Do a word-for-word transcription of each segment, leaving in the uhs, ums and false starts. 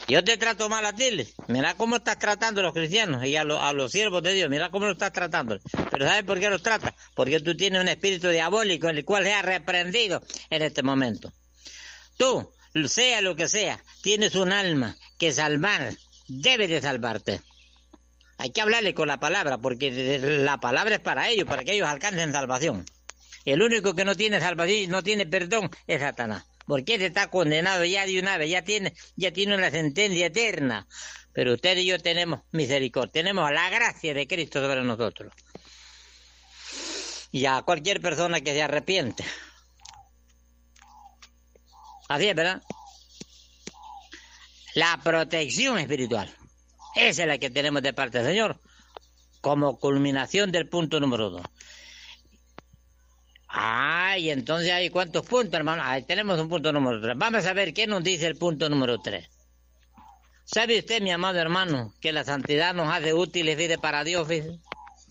Yo te trato mal a ti. Mira cómo estás tratando a los cristianos y a, lo, a los siervos de Dios. Mira cómo lo estás tratando. Pero ¿sabes por qué los tratas? Porque tú tienes un espíritu diabólico, el cual se ha reprendido en este momento. Tú, sea lo que sea, tienes un alma que salvar. Debe de salvarte. Hay que hablarle con la palabra, porque la palabra es para ellos, para que ellos alcancen salvación. El único que no tiene salvación y no tiene perdón es Satanás. Porque él está condenado ya de una vez, ya tiene, ya tiene una sentencia eterna. Pero usted y yo tenemos misericordia, tenemos la gracia de Cristo sobre nosotros. Y a cualquier persona que se arrepiente. Así es, ¿verdad? La protección espiritual. Esa es la que tenemos de parte del Señor, como culminación del punto número dos. Ah, y entonces hay cuántos puntos, hermano. Ahí tenemos un punto número tres. Vamos a ver qué nos dice el punto número tres. ¿Sabe usted, mi amado hermano, que la santidad nos hace útiles, fíjate, para Dios, fíjate?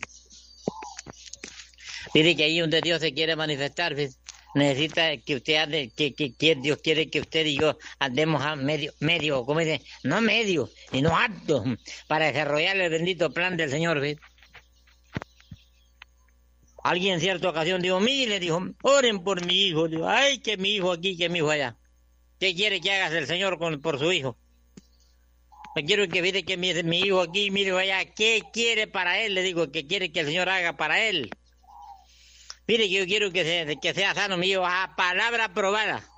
Fíjate que ahí donde Dios se quiere manifestar, fíjate, necesita que usted ande, que, que, que Dios quiere que usted y yo andemos a medio, medio, como dice, no medio, sino aptos para desarrollar el bendito plan del Señor, fíjate. Alguien en cierta ocasión dijo, mire, dijo, oren por mi hijo. Dijo, ay, que mi hijo aquí, que mi hijo allá. ¿Qué quiere que haga el Señor con, por su hijo? Me quiero que mire que mi, mi hijo aquí, mi hijo allá. ¿Qué quiere para él? Le digo, ¿qué quiere que el Señor haga para él? Mire que yo quiero que, se, que sea sano mi hijo a palabra aprobada.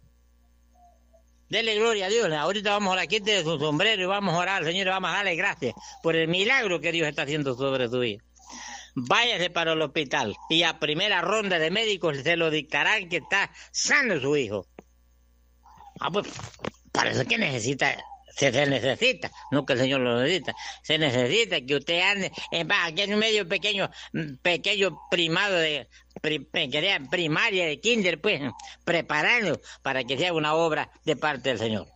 Dele gloria a Dios. Ahorita vamos a la quita de su sombrero y vamos a orar al Señor y vamos a darle gracias por el milagro que Dios está haciendo sobre su hijo. Váyase para el hospital y a primera ronda de médicos se lo dictarán que está sano su hijo. Ah, pues, para eso que necesita, se, se necesita, no que el Señor lo necesita, se necesita que usted ande en, aquí en un medio pequeño, pequeño primado de primaria, de kinder, pues, preparando para que sea una obra de parte del Señor.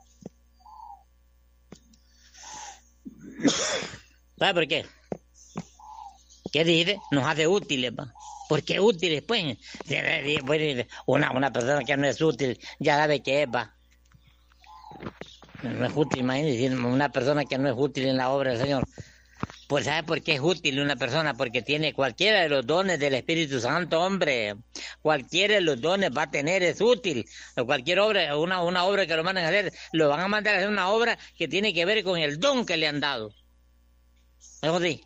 ¿Sabe por qué? ¿Qué dice? Nos hace útiles, ¿va? ¿Por qué útiles, pues? Una, una persona que no es útil, ya sabe qué es, ¿va? No es útil, imagínese, una persona que no es útil en la obra del Señor. Pues ¿sabe por qué es útil una persona? Porque tiene cualquiera de los dones del Espíritu Santo, hombre. Cualquiera de los dones va a tener, es útil. Cualquier obra, una, una obra que lo mandan a hacer, lo van a mandar a hacer una obra que tiene que ver con el don que le han dado. ¿Es así?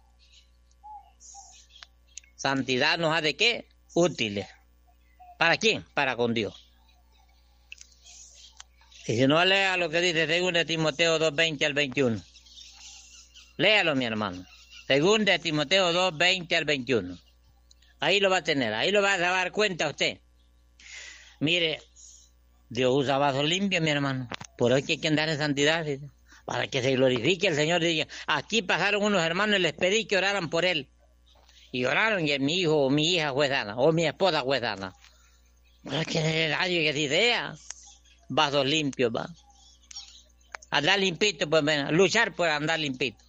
Santidad nos hace ¿qué? Útiles. ¿Para quién? Para con Dios. Y si no, lea lo que dice segunda de Timoteo dos, veinte al veintiuno. Léalo, mi hermano. segunda de Timoteo dos, veinte al veintiuno. Ahí lo va a tener, ahí lo va a dar cuenta usted. Mire, Dios usa vasos limpios, mi hermano. Por hoy que hay que andar en santidad, ¿sí? Para que se glorifique el Señor. Diga, aquí pasaron unos hermanos y les pedí que oraran por él. Y oraron y mi hijo o mi hija fue sana, o mi esposa fue sana. No es que nadie que se idea. Vasos limpios, va. Andar limpito, pues ven, luchar por andar limpito.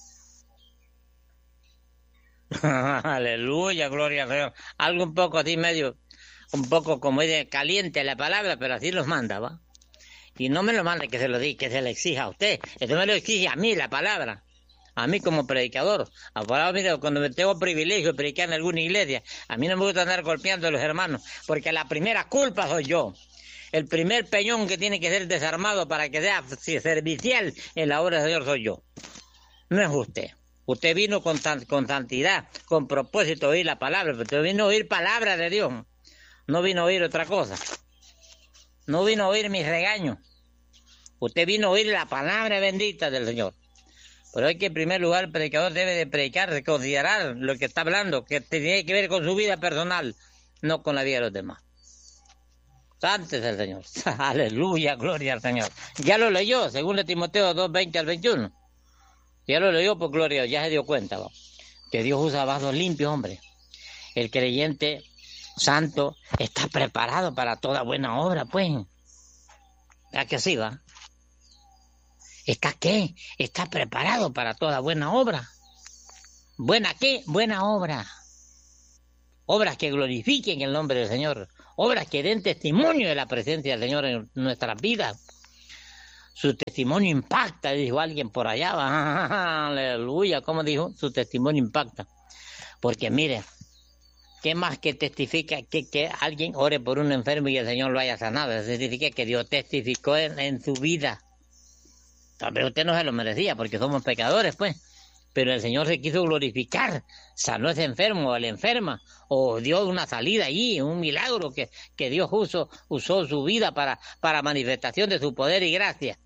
Aleluya, gloria al Señor. Algo un poco así medio, un poco como dice, caliente la palabra, pero así los manda, va. Y no me lo manda que se lo diga, que se le exija a usted. Esto me lo exige a mí la palabra. A mí como predicador, ahora mira, cuando me tengo privilegio de predicar en alguna iglesia, a mí no me gusta andar golpeando a los hermanos, porque la primera culpa soy yo. El primer peñón que tiene que ser desarmado para que sea servicial en la obra del Señor soy yo. No es usted. Usted vino con, con santidad, con propósito de oír la palabra, pero usted vino a oír palabra de Dios. No vino a oír otra cosa. No vino a oír mis regaños. Usted vino a oír la palabra bendita del Señor. Pero hay que en primer lugar el predicador debe de predicar, de considerar lo que está hablando, que tiene que ver con su vida personal, no con la vida de los demás. Santo es el Señor. Aleluya, gloria al Señor. Ya lo leyó, según de Timoteo dos, veinte al veintiuno. Ya lo leyó por gloria, ya se dio cuenta, ¿va? Que Dios usa vasos limpios, hombre. El creyente santo está preparado para toda buena obra, pues. ¿Verdad que sí, va? ¿Está qué? Está preparado para toda buena obra. ¿Buena qué? Buena obra. Obras que glorifiquen el nombre del Señor. Obras que den testimonio de la presencia del Señor en nuestras vidas. Su testimonio impacta, dijo alguien por allá. Va. Aleluya, ¿cómo dijo? Su testimonio impacta. Porque mire, ¿qué más que testifica que, que alguien ore por un enfermo y el Señor lo haya sanado? Eso significa que Dios testificó en, en su vida. Tal vez usted no se lo merecía porque somos pecadores, pues. Pero el Señor se quiso glorificar, sanó a ese enfermo, a la enferma, o dio una salida allí, un milagro que, que Dios usó, usó su vida para, para manifestación de su poder y gracia.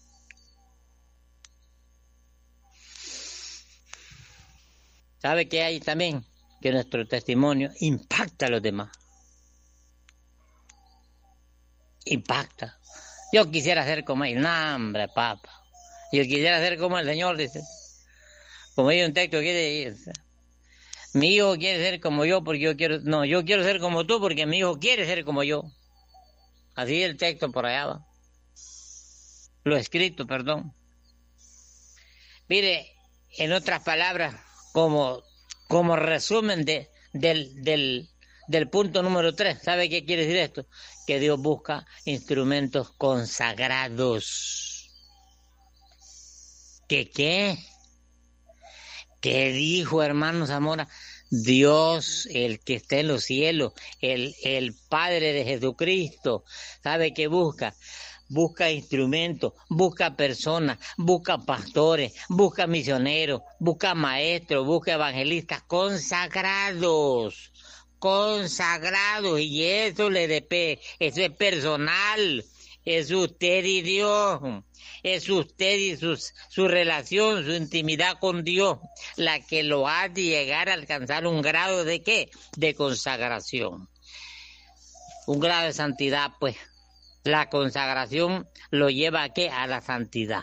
¿Sabe qué hay también? Que nuestro testimonio impacta a los demás. Impacta. Yo quisiera ser como él. No, hombre, papá. Yo quisiera ser como el Señor, dice. Como hay un texto que dice, mi hijo quiere ser como yo porque yo quiero... No, yo quiero ser como tú porque mi hijo quiere ser como yo. Así el texto por allá va. Lo escrito, perdón. Mire, en otras palabras, como, como resumen de, del, del, del punto número tres, ¿sabe qué quiere decir esto? Que Dios busca instrumentos consagrados. ¿Qué qué? ¿Qué dijo, hermano Zamora? Dios, el que está en los cielos, el, el Padre de Jesucristo, ¿sabe qué busca? Busca instrumentos, busca personas, busca pastores, busca misioneros, busca maestros, busca evangelistas consagrados, consagrados, y eso le depende, eso es personal, es usted y Dios. Es usted y su, su relación, su intimidad con Dios, la que lo hace llegar a alcanzar un grado de ¿qué? De consagración. Un grado de santidad, pues. La consagración lo lleva ¿a qué? A la santidad.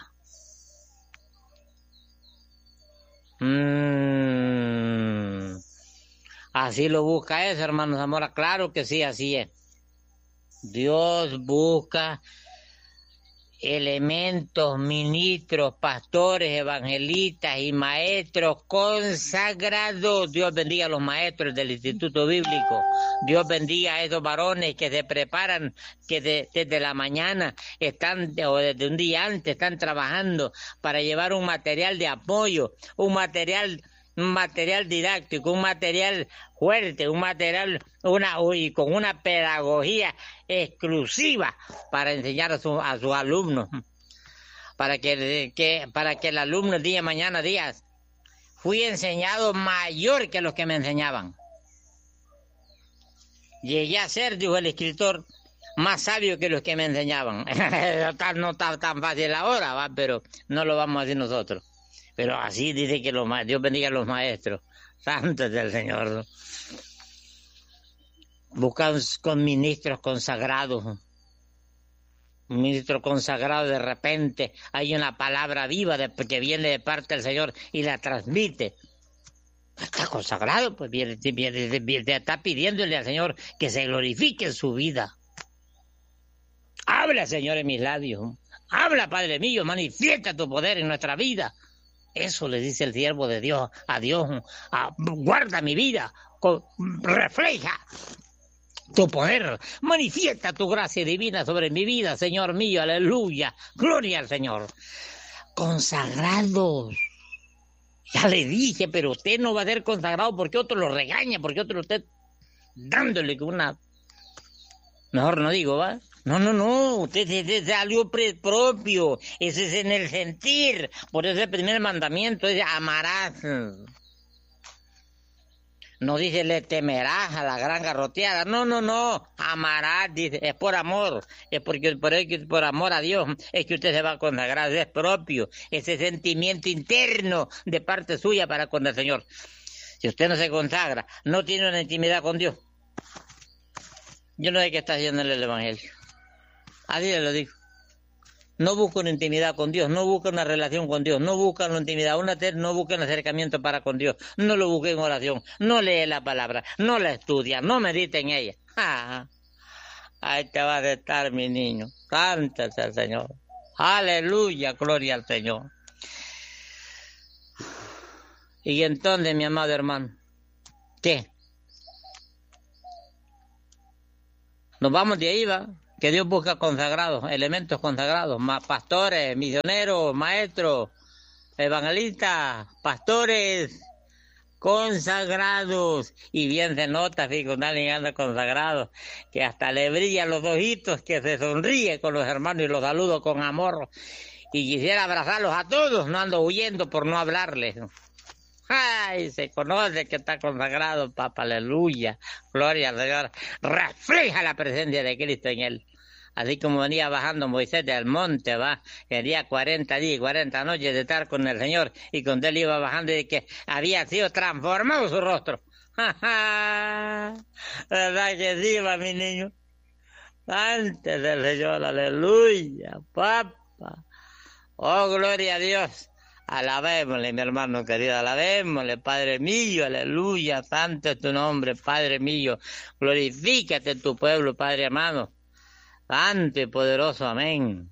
Mm. Así lo busca eso, hermano Zamora. Claro que sí, así es. Dios busca elementos, ministros, pastores, evangelistas y maestros consagrados. Dios bendiga a los maestros del Instituto Bíblico. Dios bendiga a esos varones que se preparan, que de, desde la mañana están, o desde un día antes, están trabajando para llevar un material de apoyo, un material un material didáctico, un material fuerte, un material una y con una pedagogía exclusiva para enseñar a, su, a sus alumnos, para que, que para que el alumno el día de mañana diga, fui enseñado mayor que los que me enseñaban. Llegué a ser, dijo el escritor, más sabio que los que me enseñaban. No está tan fácil ahora, ¿va? Pero no lo vamos a decir nosotros. Pero así dice que los ma- Dios bendiga a los maestros. Santos del Señor. Buscan con ministros consagrados. Un ministro consagrado, de repente hay una palabra viva de, que viene de parte del Señor y la transmite. Está consagrado, pues viene, viene, viene, está pidiéndole al Señor que se glorifique en su vida. Habla, Señor, en mis labios. Habla, Padre mío, manifiesta tu poder en nuestra vida. Eso le dice el siervo de Dios a Dios, a, guarda mi vida, con, refleja tu poder, manifiesta tu gracia divina sobre mi vida, Señor mío, aleluya, gloria al Señor. Consagrados, ya le dije, pero usted no va a ser consagrado porque otro lo regaña, porque otro usted dándole una... Mejor no digo, ¿va? No, no, no, usted se salió propio, ese es en el sentir, por eso el primer mandamiento es amarás. No dice le temerás a la gran garroteada, no, no, no, amarás, dice, es por amor, es porque por, por amor a Dios, es que usted se va a consagrar, es propio, ese sentimiento interno de parte suya para con el Señor. Si usted no se consagra, no tiene una intimidad con Dios, yo no sé qué está haciendo en el Evangelio. Así le lo digo. No busca una intimidad con Dios, no busca una relación con Dios, no busca una intimidad, una no busca un acercamiento para con Dios, no lo busque en oración, no lee la palabra, no la estudia, no medita en ella. Ah, ahí te va a estar, mi niño. Cántese al Señor. Aleluya, gloria al Señor. Y entonces, mi amado hermano, ¿qué? Nos vamos de ahí, va. que Dios busca consagrados, elementos consagrados, pastores, misioneros, maestros, evangelistas, pastores consagrados. Y bien se nota, fíjate, cuando alguien anda consagrado, que hasta le brillan los ojitos, que se sonríe con los hermanos y los saludo con amor. Y quisiera abrazarlos a todos, no ando huyendo por no hablarles. Ay, se conoce que está consagrado, papá, aleluya, gloria al Señor. Refleja la presencia de Cristo en él. Así como venía bajando Moisés del monte, va, quería cuarenta días y cuarenta noches de estar con el Señor, y cuando él iba bajando y que había sido transformado su rostro. ¡Ja, ja! ¿Verdad que sí, va, mi niño? Antes del Señor, aleluya, papá. Oh, gloria a Dios. Alabémosle, mi hermano querido, alabémosle, Padre mío, aleluya, santo es tu nombre, Padre mío, glorifícate en tu pueblo, Padre amado, santo y poderoso, amén.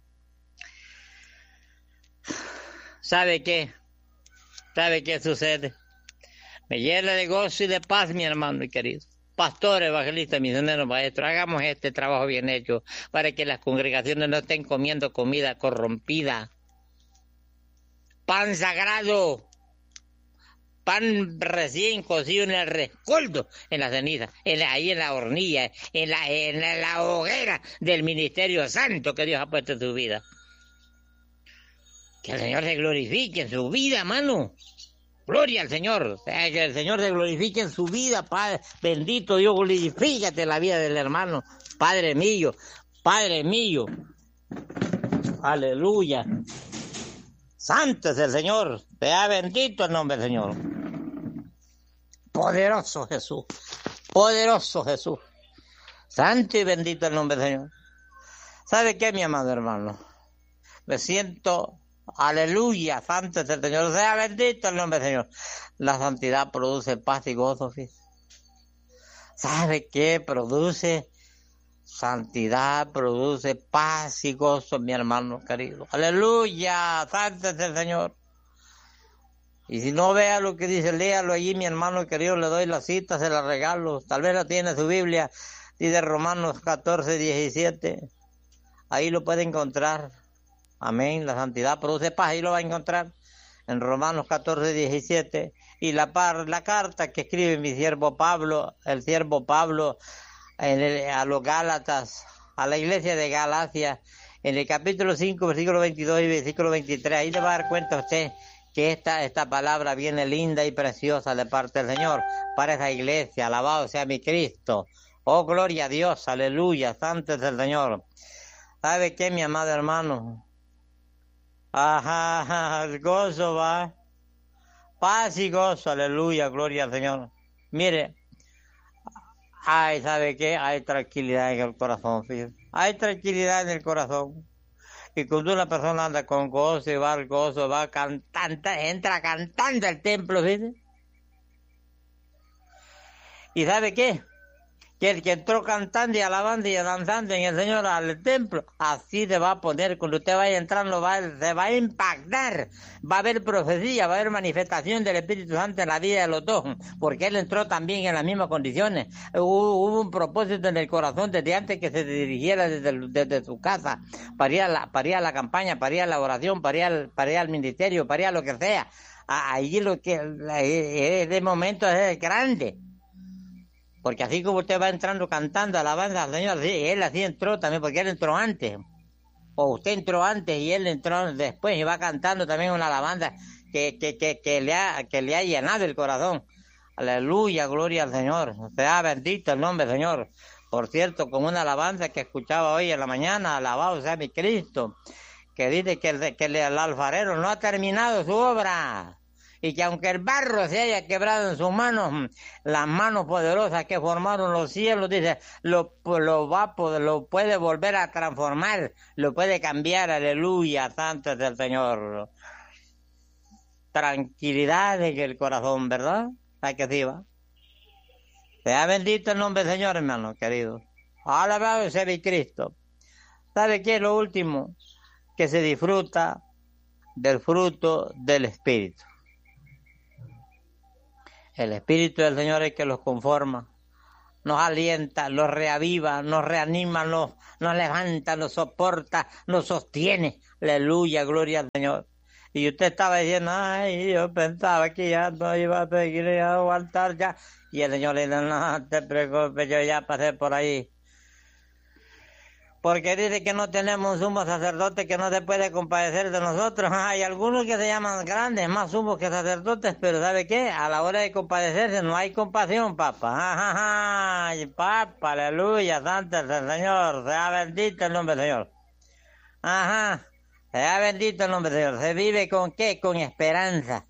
¿Sabe qué? ¿Sabe qué sucede? Me llena de gozo y de paz, mi hermano y querido. Pastor, evangelista, misionero, maestro, hagamos este trabajo bien hecho para que las congregaciones no estén comiendo comida corrompida. Pan sagrado, pan recién cocido en el rescoldo, en la ceniza, en la, ahí en la hornilla, en la, en la, en la hoguera del ministerio santo que Dios ha puesto en su vida. Que el Señor se glorifique en su vida, mano. Gloria al Señor. Que el Señor se glorifique en su vida, Padre. Bendito Dios, glorifícate en la vida del hermano. Padre mío, Padre mío. Aleluya. Santo es el Señor, sea bendito el nombre del Señor. Poderoso Jesús, poderoso Jesús. Santo y bendito el nombre del Señor. ¿Sabe qué, mi amado hermano? Me siento, aleluya, santo es el Señor, sea bendito el nombre del Señor. La santidad produce paz y gozo, fíjate. ¿Sabe qué produce? Santidad produce paz y gozo, mi hermano querido. Aleluya, santo es el Señor. Y si no vea lo que dice, léalo allí, mi hermano querido, le doy la cita, se la regalo. Tal vez la tiene su Biblia, dice Romanos catorce, diecisiete. Ahí lo puede encontrar. Amén, la santidad produce paz, ahí lo va a encontrar. En Romanos catorce, diecisiete. Y la, par, la carta que escribe mi siervo Pablo, el siervo Pablo, En el, a los Gálatas, a la iglesia de Galacia, en el capítulo cinco, versículo veintidós y versículo veintitrés, ahí le va a dar cuenta a usted que esta, esta palabra viene linda y preciosa de parte del Señor para esa iglesia. Alabado sea mi Cristo. Oh, gloria a Dios, aleluya, santo es el Señor. ¿Sabe qué, mi amado hermano? Ajá, el gozo va, paz y gozo, aleluya, gloria al Señor. Mire, ay, ¿sabe qué? Hay tranquilidad en el corazón, fíjate. Hay tranquilidad en el corazón. Y cuando una persona anda con gozo y va al gozo, va cantando, entra cantando al templo, fíjate. ¿Y sabe qué? Que el que entró cantando y alabando y danzando en el Señor al templo, así se va a poner, cuando usted vaya entrando, va, se va a impactar, va a haber profecía, va a haber manifestación del Espíritu Santo en la vida de los dos, porque él entró también en las mismas condiciones. Hubo, hubo un propósito en el corazón desde antes que se dirigiera desde, desde su casa, para ir, a la, para ir a la campaña, para ir a la oración, para ir al, para ir al ministerio, para ir a lo que sea. Ahí lo que, ese momento es grande. Porque así como usted va entrando cantando alabanza al Señor, sí, él así entró también, porque él entró antes. O usted entró antes y él entró después y va cantando también una alabanza que, que, que, que, le, ha, que le ha llenado el corazón. Aleluya, gloria al Señor. Sea bendito el nombre del Señor. Por cierto, con una alabanza que escuchaba hoy en la mañana, alabado sea mi Cristo, que dice que el, que el, el alfarero no ha terminado su obra. Y que aunque el barro se haya quebrado en sus manos, las manos poderosas que formaron los cielos, dice, lo, lo va lo puede volver a transformar, lo puede cambiar, aleluya, santo es el Señor. Tranquilidad en el corazón, ¿verdad? ¿A que sí va? Sea bendito el nombre del Señor, hermano querido. Alabado sea mi Cristo. ¿Sabe qué es lo último? Que se disfruta del fruto del Espíritu. El Espíritu del Señor es el que los conforma nos alienta, nos reaviva, nos reanima, nos, nos levanta, nos soporta, nos sostiene. Aleluya, gloria al Señor. Y usted estaba diciendo, ay, yo pensaba que ya no iba a seguir a aguantar ya. Y el Señor le dice, no te preocupes, yo ya pasé por ahí. Porque dice que no tenemos un sumo sacerdote que no se puede compadecer de nosotros. Hay algunos que se llaman grandes, más sumos que sacerdotes, pero ¿sabe qué? A la hora de compadecerse no hay compasión, papá. Ay, papá, aleluya, santo es el Señor, sea bendito el nombre del Señor. Ajá, sea bendito el nombre del Señor. ¿Se vive con qué? Con esperanza.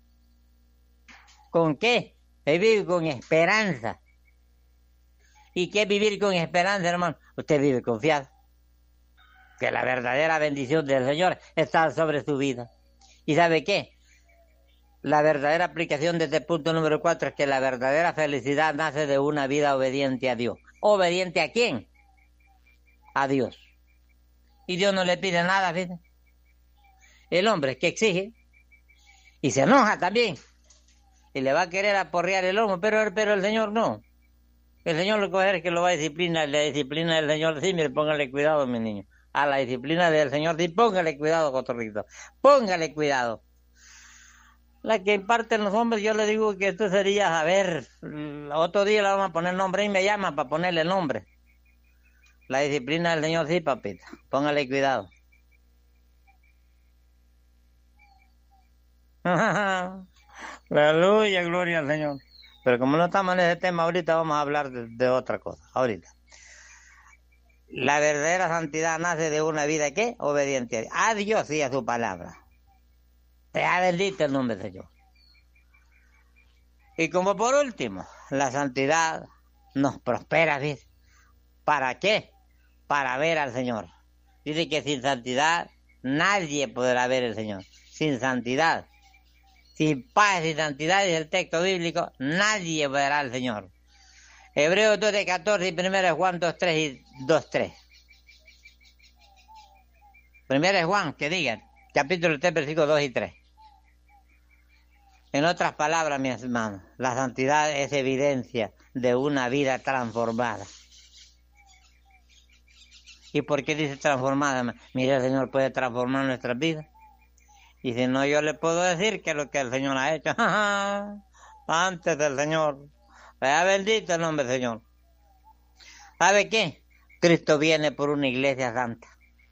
¿Con qué? Se vive con esperanza. ¿Y qué es vivir con esperanza, hermano? Usted vive confiado que la verdadera bendición del Señor está sobre su vida. ¿Y sabe qué? La verdadera aplicación de este punto número cuatro es que la verdadera felicidad nace de una vida obediente a Dios. ¿Obediente a quién? A Dios. Y Dios no le pide nada, ¿viste? El hombre que exige y se enoja también y le va a querer aporrear el lomo, pero, pero el Señor no. El Señor lo que es que lo va a disciplinar, la disciplina del Señor, sí, mire, póngale cuidado, mi niño. A la disciplina del Señor, sí, póngale cuidado, cotorrito. Póngale cuidado. La que imparten los hombres, yo le digo que esto sería, a ver, otro día le vamos a poner nombre y me llama para ponerle nombre. La disciplina del Señor, sí, papita. Póngale cuidado. Aleluya, gloria al Señor. Pero como no estamos en ese tema ahorita, vamos a hablar de, de otra cosa, ahorita. La verdadera santidad nace de una vida, ¿qué? Obediente a Dios y a su palabra. Sea bendito el nombre del Señor. Y como por último, la santidad nos prospera, ¿ves? ¿Para qué? Para ver al Señor. Dice que sin santidad nadie podrá ver al Señor. Sin santidad. Sin paz y santidad, dice el texto bíblico, nadie verá al Señor. Hebreos doce, catorce y primero Juan dos, tres y dos, tres. Primero Juan, que diga, capítulo tres, versículos dos y tres. En otras palabras, mis hermanos, la santidad es evidencia de una vida transformada. ¿Y por qué dice transformada? Mira, el Señor puede transformar nuestras vidas. Y si no, yo le puedo decir que es lo que el Señor ha hecho. Antes del Señor. Sea bendito el nombre del Señor. ¿Sabe qué? Cristo viene por una iglesia santa.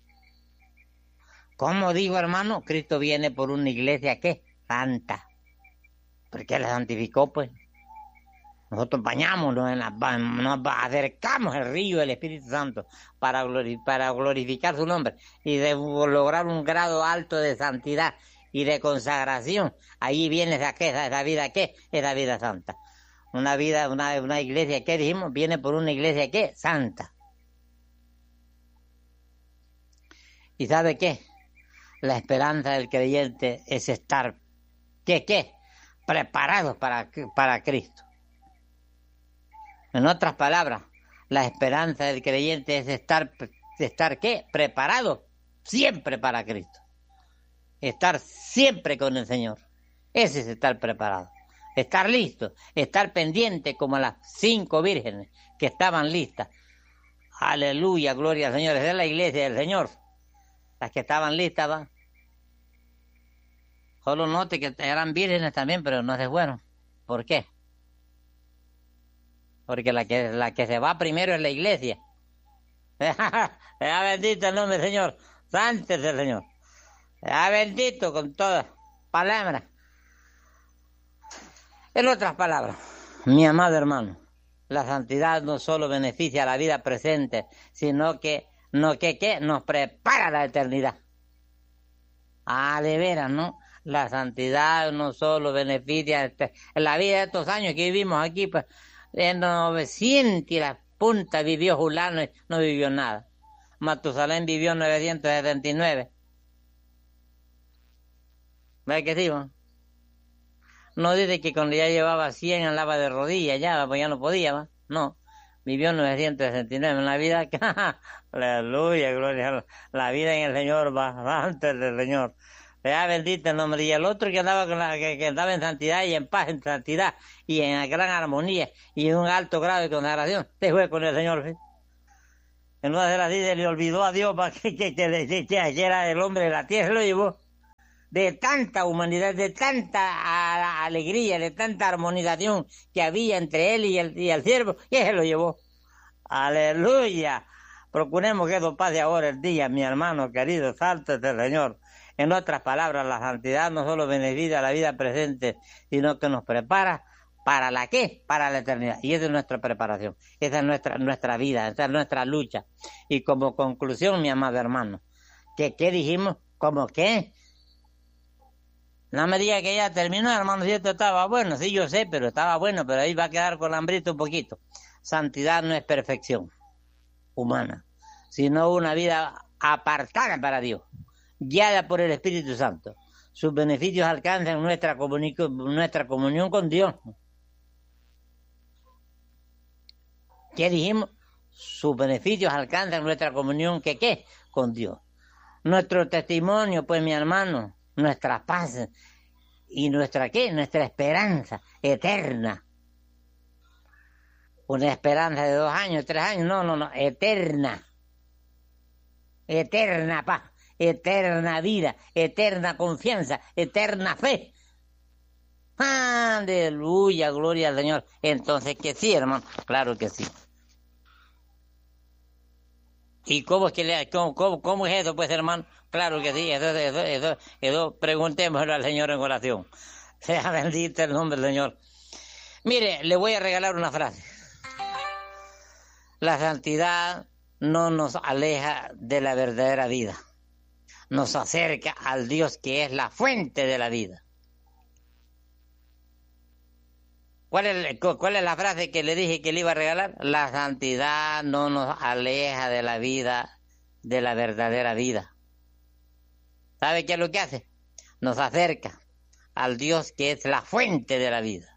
¿Cómo digo, hermano? Cristo viene por una iglesia, ¿qué? Santa. ¿Por qué la santificó, pues? Nosotros bañámonos, en la, nos acercamos al río del Espíritu Santo para, glori, para glorificar su nombre y de lograr un grado alto de santidad y de consagración. Ahí viene esa, esa, esa vida, ¿qué? Esa vida santa. Una vida, una, una iglesia, ¿qué dijimos? Viene por una iglesia, ¿qué? Santa. ¿Y sabe qué? La esperanza del creyente es estar, ¿qué, qué? Preparados para, para Cristo. En otras palabras, la esperanza del creyente es estar, estar ¿qué? Preparado siempre para Cristo. Estar siempre con el Señor. Ese es estar preparado. Estar listo, estar pendiente como las cinco vírgenes que estaban listas. Aleluya, gloria al Señor. Esa es la iglesia del Señor. Las que estaban listas, ¿va? Solo note que eran vírgenes también, pero no se fueron. ¿Por qué? Porque la que, la que se va primero es la iglesia. Sea bendito el nombre del Señor. Santo es el Señor. Sea bendito con todas palabras. En otras palabras, mi amado hermano, la santidad no solo beneficia a la vida presente, sino que, no, que, que nos prepara la eternidad. Ah, de veras, ¿no? La santidad no solo beneficia este, en la vida de estos años que vivimos aquí, pues, en novecientos y la punta vivió Julano y no vivió nada. Matusalén vivió novecientos setenta y nueve. ¿Ves que sí, man? No dice que cuando ya llevaba cien andaba de rodillas ya, pues ya no podía, ¿va? No, vivió novecientos sesenta y nueve, una vida que, aleluya, gloria a la vida en el Señor va antes del Señor. Sea bendito el nombre. Y el otro que andaba, con la, que, que andaba en santidad y en paz, en santidad y en gran armonía y en un alto grado de consagración, se fue con el Señor. ¿Sí? En una de las días le olvidó a Dios para que, que, que, que, que era el hombre de la tierra, lo llevó. De tanta humanidad, de tanta a, alegría, de tanta armonización que había entre él y el, y el siervo, y él se lo llevó. Aleluya. Procuremos que eso pase ahora el día, mi hermano querido, santo es el Señor. En otras palabras, la santidad no solo beneficia la vida presente, sino que nos prepara para la qué, para la eternidad. Y esa es nuestra preparación, esa es nuestra, nuestra vida, esa es nuestra lucha. Y como conclusión, mi amado hermano, que qué dijimos, como qué. No me diga que ya terminó, hermano, si esto estaba bueno. Sí, yo sé, pero estaba bueno, pero ahí va a quedar con hambrito un poquito. Santidad no es perfección humana, sino una vida apartada para Dios, guiada por el Espíritu Santo. Sus beneficios alcanzan nuestra, nuestra comunión con Dios. ¿Qué dijimos? Sus beneficios alcanzan nuestra comunión, ¿qué qué? Con Dios. Nuestro testimonio, pues, mi hermano, nuestra paz y nuestra ¿qué? Nuestra esperanza eterna. Una esperanza de dos años, tres años, no, no, no, eterna. Eterna paz, eterna vida, eterna confianza, eterna fe. Aleluya, gloria al Señor. Entonces que sí, hermano, claro que sí. ¿Y cómo es que le, cómo, cómo, cómo es eso, pues, hermano? Claro que sí, eso, eso, eso, eso, preguntémoslo al Señor en oración. Sea bendito el nombre del Señor. Mire, le voy a regalar una frase. La santidad no nos aleja de la verdadera vida. Nos acerca al Dios que es la fuente de la vida. ¿Cuál es, ¿Cuál es la frase que le dije que le iba a regalar? La santidad no nos aleja de la vida, de la verdadera vida. ¿Sabe qué es lo que hace? Nos acerca al Dios que es la fuente de la vida.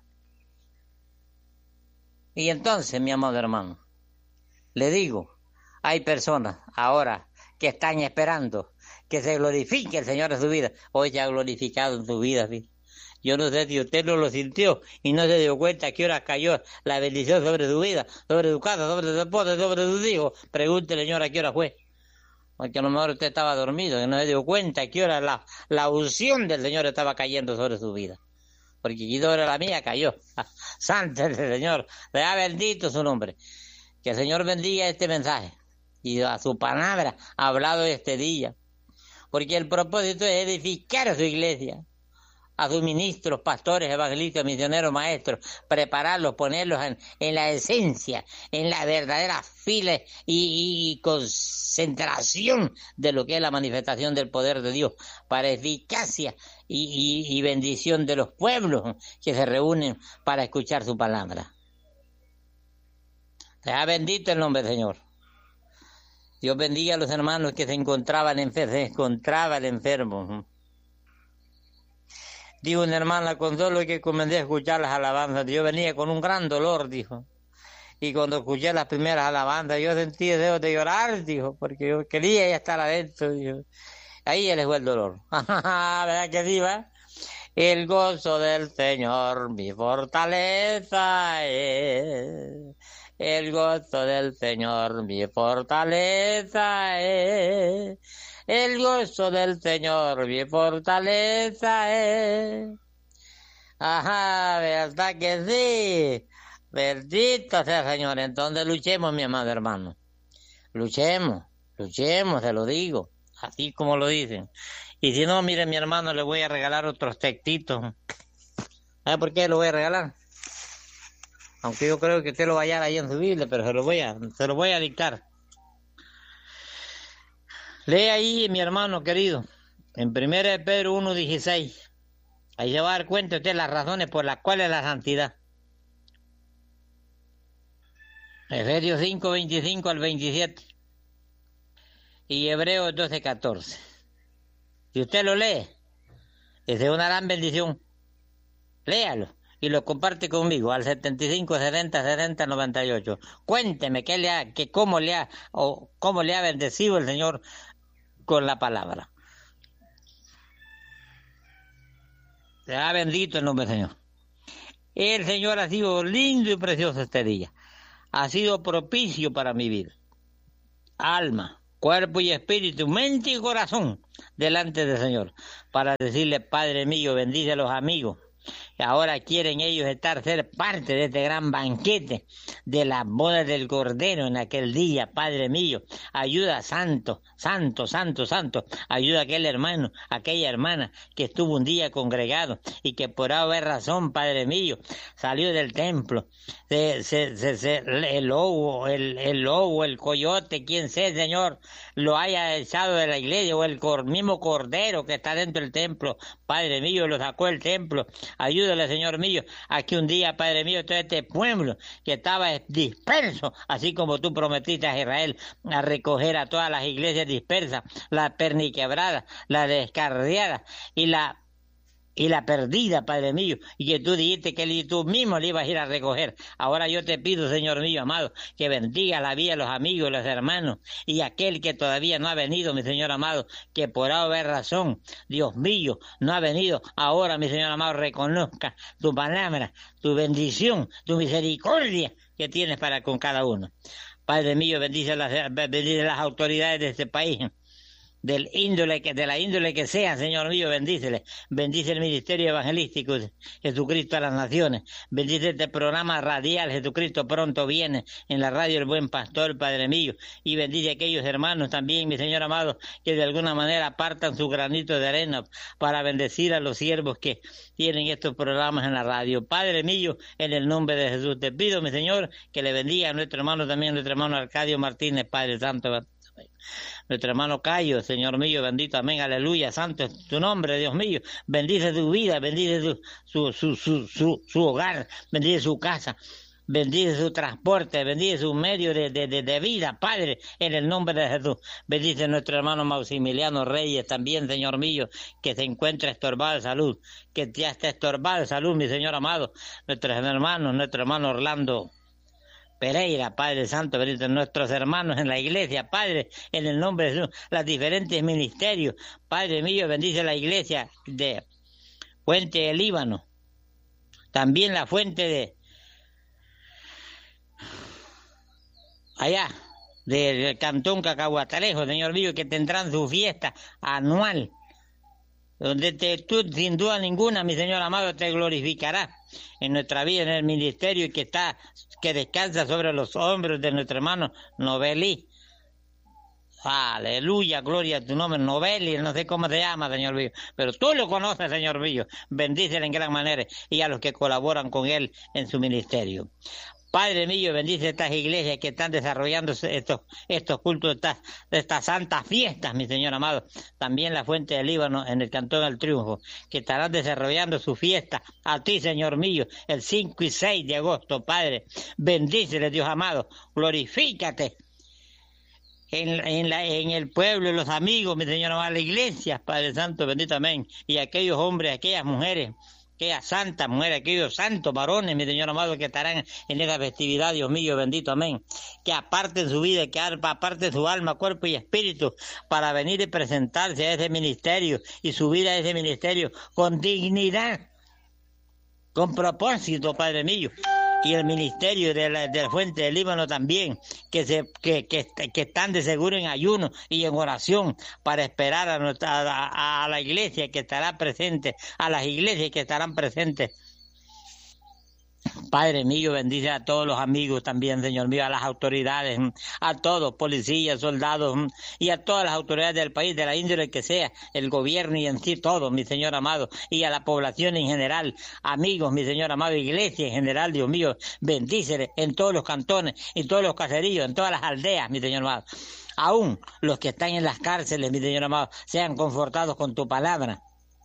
Y entonces, mi amado hermano, le digo, hay personas ahora que están esperando que se glorifique el Señor en su vida. Hoy ya ha glorificado en su vida, ¿sí? Yo no sé si usted no lo sintió y no se dio cuenta a qué hora cayó la bendición sobre su vida, sobre su casa, sobre su esposa, sobre sus hijos. Pregúntele, Señor, a qué hora fue. Porque a lo mejor usted estaba dormido y no se dio cuenta a qué hora la, la unción del Señor estaba cayendo sobre su vida. Porque aquí sobre la mía cayó. Santo es el Señor. Sea bendito su nombre. Que el Señor bendiga este mensaje y a su palabra hablado este día. Porque el propósito es edificar a su iglesia, a sus ministros, pastores, evangelistas, misioneros, maestros, prepararlos, ponerlos en, en la esencia, en la verdadera fila y, y, y concentración de lo que es la manifestación del poder de Dios, para eficacia y, y, y bendición de los pueblos que se reúnen para escuchar su palabra. Sea bendito el nombre del Señor. Dios bendiga a los hermanos que se encontraban enfermos, se encontraba el enfermo. Dijo una hermana, con solo que comencé a escuchar las alabanzas, yo venía con un gran dolor, dijo. Y cuando escuché las primeras alabanzas, yo sentí deseo de llorar, dijo, porque yo quería ya estar adentro, dijo. Ahí les fue el dolor. ¿Verdad que sí, va? El gozo del Señor, mi fortaleza es. El gozo del Señor, mi fortaleza es. El gozo del Señor, mi fortaleza es. Ajá, ¿verdad que sí? Bendito sea el Señor. Entonces luchemos, mi amado hermano. Luchemos, luchemos, se lo digo. Así como lo dicen. Y si no, mire, mi hermano, le voy a regalar otros textitos. ¿Sabe por qué lo voy a regalar? Aunque yo creo que usted lo va a hallar ahí en su Biblia, pero se lo voy a, se lo voy a dictar. Lee ahí, mi hermano querido, en primera de Pedro uno dieciséis. Ahí se va a dar cuenta usted las razones por las cuales la santidad. Efesios cinco, veinticinco al veintisiete. Y Hebreos doce, catorce. Si usted lo lee, es de una gran bendición. Léalo y lo comparte conmigo al setenta y cinco, setenta, setenta, noventa y ocho. Cuénteme qué le ha, que cómo le ha, o cómo le ha bendecido el Señor con la palabra. Sea bendito el nombre del Señor. El Señor ha sido lindo y precioso este día. Ha sido propicio para mi vida. Alma, cuerpo y espíritu, mente y corazón delante del Señor. Para decirle, Padre mío, bendice a los amigos. Y ahora quieren ellos estar, ser parte de este gran banquete de las bodas del Cordero en aquel día, Padre mío. Ayuda, santo, santo, santo, santo. Ayuda a aquel hermano, aquella hermana que estuvo un día congregado y que por haber razón, Padre mío, salió del templo. Se, se, se, se, el lobo, el, el lobo, el coyote, quien sea, Señor, lo haya echado de la iglesia, o el cor, mismo Cordero que está dentro del templo, Padre mío, lo sacó del templo. Ayúdale, Señor mío, a que un día, Padre mío, todo este pueblo que estaba disperso, así como tú prometiste a Israel, a recoger a todas las iglesias dispersas, la perniquebrada, la descarriada y la y la perdida, Padre mío, y que tú dijiste que tú mismo le ibas a ir a recoger. Ahora yo te pido, Señor mío amado, que bendiga la vida de los amigos, los hermanos, y aquel que todavía no ha venido, mi Señor amado, que por haber razón, Dios mío, no ha venido. Ahora, mi Señor amado, reconozca tu palabra, tu bendición, tu misericordia que tienes para con cada uno. Padre mío, bendice las, bendice las autoridades de este país, del índole que, de la índole que sea, Señor mío, bendícele. Bendice el ministerio evangelístico de Jesucristo a las naciones. Bendice este programa radial, Jesucristo pronto viene, en la radio El Buen Pastor, Padre mío. Y bendice a aquellos hermanos también, mi Señor amado, que de alguna manera apartan su granito de arena para bendecir a los siervos que tienen estos programas en la radio. Padre mío, en el nombre de Jesús, te pido, mi Señor, que le bendiga a nuestro hermano también, a nuestro hermano Arcadio Martínez, Padre Santo. Nuestro hermano Cayo, Señor mío, bendito, amén, aleluya, santo es tu nombre, Dios mío. Bendice su vida, bendice su, su, su, su, su, su hogar, bendice su casa, bendice su transporte, bendice su medio de, de, de, de vida, Padre, en el nombre de Jesús. Bendice nuestro hermano Maximiliano Reyes también, Señor mío, que se encuentra estorbado de salud, que ya está estorbado de salud, mi Señor amado. Nuestros hermanos, nuestro hermano Orlando Pereira, Padre Santo, bendice nuestros hermanos en la iglesia, Padre, en el nombre de Jesús, los diferentes ministerios, Padre mío, bendice la iglesia de Fuente del Líbano, también la fuente de allá, del Cantón Cacahuatalejo, Señor mío, que tendrán su fiesta anual, donde te, tú, sin duda ninguna, mi Señor amado, te glorificarás en nuestra vida, en el ministerio que está, que descansa sobre los hombros de nuestro hermano Novelí. Aleluya, gloria a tu nombre, Novelí, no sé cómo se llama, Señor mío, pero tú lo conoces, Señor mío. Bendícele en gran manera y a los que colaboran con él en su ministerio. Padre mío, bendice estas iglesias que están desarrollando estos, estos cultos, estas, estas santas fiestas, mi Señor amado. También la Fuente del Líbano en el Cantón del Triunfo, que estarán desarrollando su fiesta a ti, Señor mío, el cinco y seis de agosto, Padre. Bendícele, Dios amado, glorifícate en, en, la, en el pueblo, los amigos, mi Señor amado, la iglesia, Padre Santo, bendito amén. Y aquellos hombres, aquellas mujeres, aquellas santas mujeres, aquellos santos varones, mi Señor amado, que estarán en esa festividad, Dios mío, bendito, amén. Que aparten su vida, que aparten su alma, cuerpo y espíritu para venir y presentarse a ese ministerio y subir a ese ministerio con dignidad, con propósito, Padre mío. Y el ministerio de la, de la Fuente del Líbano también, que, se, que, que, que están de seguro en ayuno y en oración para esperar a, nuestra, a, a la iglesia que estará presente, a las iglesias que estarán presentes. Padre mío, bendice a todos los amigos también, Señor mío, a las autoridades, a todos, policías, soldados, y a todas las autoridades del país, de la índole que sea, el gobierno y en sí todo, mi Señor amado, y a la población en general, amigos, mi Señor amado, iglesia en general, Dios mío, bendícele en todos los cantones, en todos los caseríos, en todas las aldeas, mi Señor amado. Aún los que están en las cárceles, mi Señor amado, sean confortados con tu palabra.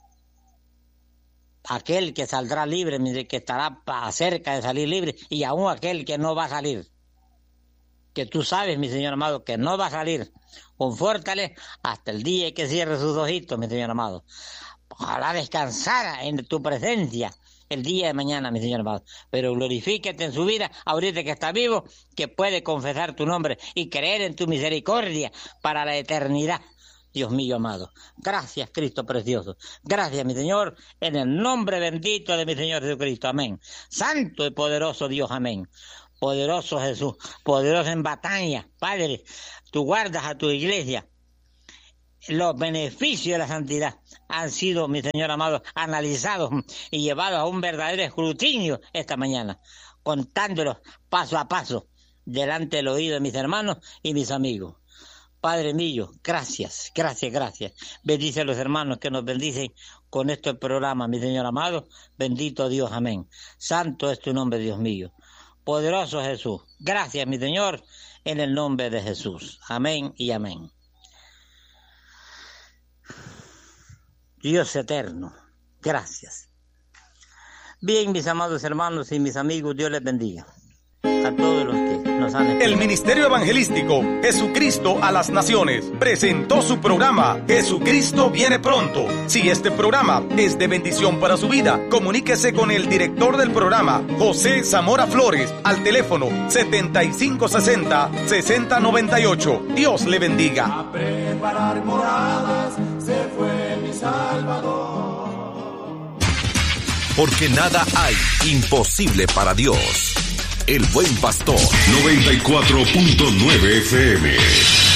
Aquel que saldrá libre, que estará cerca de salir libre, y aún aquel que no va a salir, que tú sabes, mi Señor amado, que no va a salir, confórtale hasta el día que cierre sus ojitos, mi Señor amado. Ojalá descansara en tu presencia el día de mañana, mi Señor amado, pero glorifíquete en su vida, ahorita que está vivo, que puede confesar tu nombre y creer en tu misericordia para la eternidad. Dios mío amado. Gracias, Cristo precioso. Gracias, mi Señor, en el nombre bendito de mi Señor Jesucristo. Amén. Santo y poderoso Dios, amén. Poderoso Jesús, poderoso en batalla. Padre, tú guardas a tu iglesia. Los beneficios de la santidad han sido, mi Señor amado, analizados y llevados a un verdadero escrutinio esta mañana, contándolos paso a paso delante del oído de mis hermanos y mis amigos. Padre mío, gracias, gracias, gracias. Bendice a los hermanos que nos bendicen con este programa, mi Señor amado. Bendito Dios, amén. Santo es tu nombre, Dios mío. Poderoso Jesús. Gracias, mi Señor, en el nombre de Jesús. Amén y amén. Dios eterno, gracias. Bien, mis amados hermanos y mis amigos, Dios les bendiga. A todos los que nos han escuchado. El Ministerio Evangelístico Jesucristo a las Naciones presentó su programa Jesucristo viene pronto. Si este programa es de bendición para su vida, comuníquese con el director del programa, José Zamora Flores, al teléfono setenta y cinco sesenta, sesenta noventa y ocho. Dios le bendiga. A preparar moradas se fue mi Salvador. Porque nada hay imposible para Dios. El Buen Pastor. noventa y cuatro punto nueve F M.